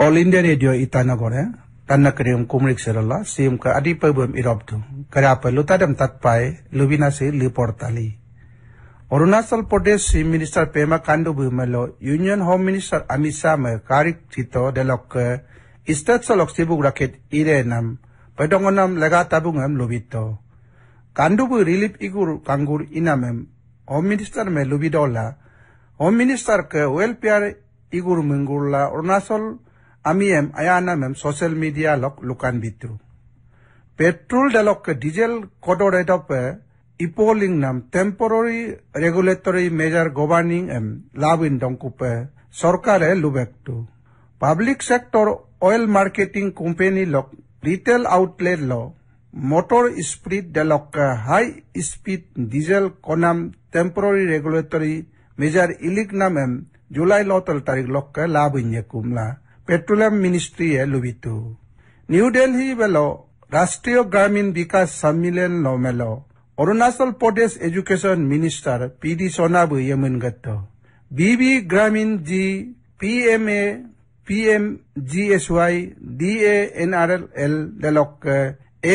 All India Radio Itanagore, Tanakarium Kumrik Serala, Simka Adipabum Iroptu, Karapa Lutadam Tatpai, Lubinasi Liportali. Arunachal Pradesh Chief Minister Pema Khandu Bhumelo, Union Home Minister Amit Shah Karik Chito Delok, State Solok Sibuk Raket Irenam, Pedongonam Legatabungam Lubito. Khandu Relief Igur Kangur Inamem, Home Minister Me Lubidola, Home Minister Ke Welfare Igur Mungurla, Arunachal Amiem Ayanamem Social Media Lok Lukan Bitu. Petrol Delok Diesel Kodoredope, Ipoling nam temporary regulatory measure governing labin dongkupe sorkare lubektu. Public sector oil marketing company lok retail outlet lo motor speed delok high speed diesel konam temporary regulatory measure ilik nam July lotal tarik lok labin kumla petroleum ministry lubitu. New Delhi velo Rashtriya Gramin Vikas Sammilan lo melo Arunachal Pradesh Education Minister P.D. Sonabu Yemungatto. B.B. Gramin G. PMA, PMGSY, DANRL, Delok,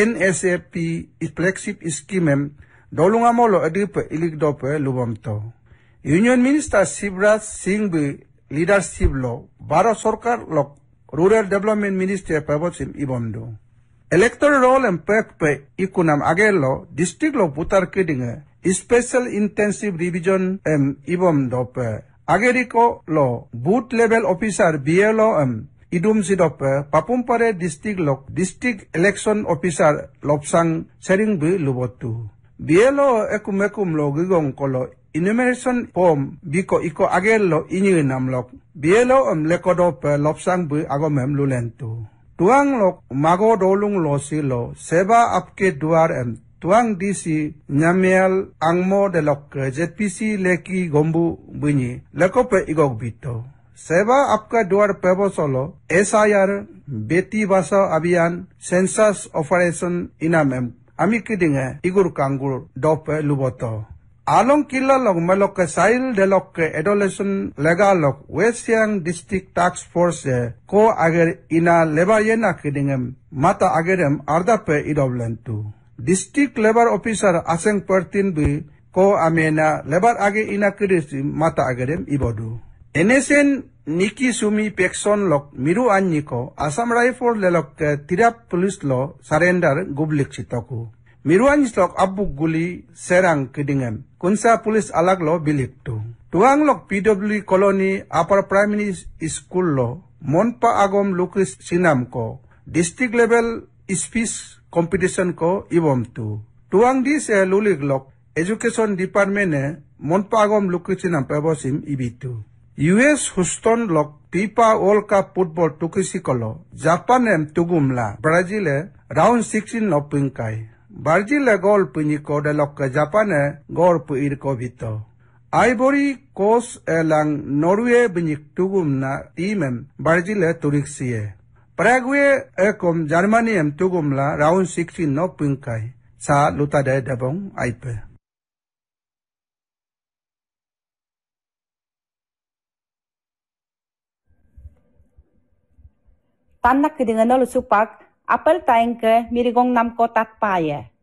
NSAP, Flagship Scheme, Dolungamolo Adip Ilikdope, Lubamto. Union Minister Shivraj Singh Leadership Law, Bharat Sarkar Lok, Rural Development Minister Pavosim Ibomdo. Electoral roll and pe ikunam agelo district lo putar kidinga special intensive revision ibom dope ageriko lo booth level officer BLO idum sidope papumpare district lo district election officer lopsang sering bu lubotu BLO ekumekum lo gigong kolo enumeration form biko iko agelo inyi namlok BLO lekodope lopsang bu agomem lulentu. Tuang lok mago dolung lo silo seba apke duar tuang disi nyamial angmo de lok ZPC leki gombu bunyi lekope igok bito seba apka duar pebo solo SIR beti basa abian census operation inamem amikidinge igur kangur dope luboto Along killa lok malok sail de lok adolescent legal lok West Siang District Task Force ko ager ina lebayena kidingem mata agerem ardape idoblentu. District Labor Officer aseng pertin bi ko amena lebar age ina kidisi mata agerem ibodu. NSN Niki Sumi Pekson lok miru anyiko Assam Rifle lelok tirap police lo surrender gublik sitoku. Miruan lok abuk guli serang kedingem. Kunsa polis alag lo bilik tu. Tuang lok PW Colony Upper Primary School lo. Monpa agom lukis sinam ko. District level speech competition ko ibom tu. Tuang di se lulig lok. Education Department monpa agom lukis sinam pebosim ibitu. US Houston lok FIFA World Cup Football tukisikolo. Japan tugumla. Brazil round 16 lo pingkai. Brazil gol puniko de lok Japan gol pu irko vito. Ivory Coast lang Norway binik tugum na team Brazil turiksie. Paraguay kom Germany tugum la round 16 no pingkai. Sa luta de dabong aipe. Tanak dengan nol supak apel taing ke mirigong nam kotat paye.